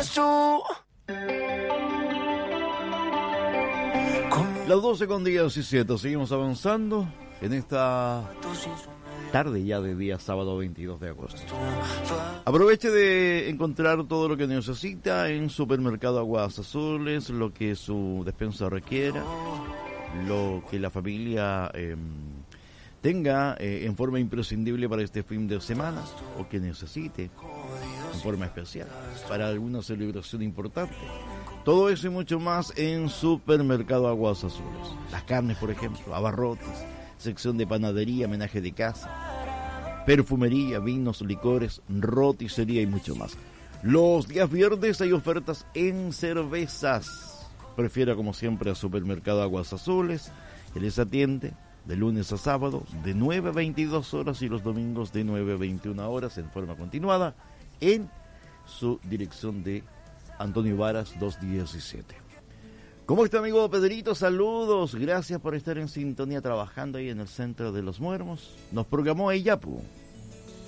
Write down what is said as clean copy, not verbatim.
tú. Las 12:17, seguimos avanzando en esta tarde ya de día sábado 22 de agosto. Aproveche de encontrar todo lo que necesita en Supermercado Aguas Azules, lo que su despensa requiera, lo que la familia tenga en forma imprescindible para este fin de semana o que necesite en forma especial para alguna celebración importante. Todo eso y mucho más en Supermercado Aguas Azules. Las carnes, por ejemplo, abarrotes, sección de panadería, menaje de casa, perfumería, vinos, licores, roticería y mucho más. Los días viernes hay ofertas en cervezas. Prefiera como siempre a Supermercado Aguas Azules, que les atiende de lunes a sábado de 9 a 22 horas y los domingos de 9 a 21 horas en forma continuada en su dirección de Antonio Varas 217. ¿Cómo está, amigo Pedrito? Saludos, gracias por estar en sintonía trabajando ahí en el Centro de los Muermos. Nos programó ella, pues.